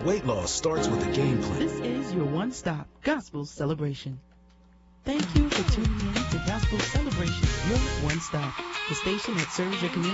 Weight loss starts with a game plan. This is your one-stop gospel celebration. Thank you for tuning in to Gospel Celebration, your one stop, the station that serves your community